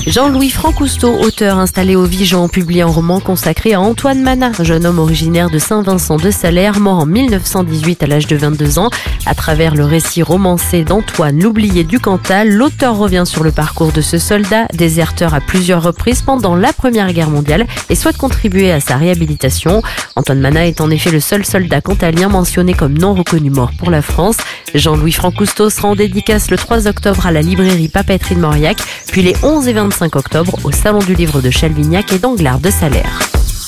Jean-Louis Francousteau, auteur installé au Vigan, publie un roman consacré à Antoine Manat, jeune homme originaire de Saint-Vincent-de-Salaire, mort en 1918 à l'âge de 22 ans. À travers le récit romancé d'Antoine, l'oublié du Cantal, l'auteur revient sur le parcours de ce soldat, déserteur à plusieurs reprises pendant la Première Guerre mondiale, et souhaite contribuer à sa réhabilitation. Antoine Manat est en effet le seul soldat cantalien mentionné comme non reconnu mort pour la France. Jean-Louis Francousteau sera en dédicace le 3 octobre à la librairie Papeterie de Mauriac, puis les 11 et 25 octobre au Salon du Livre de Chalvignac et d'Anglars de Salaire.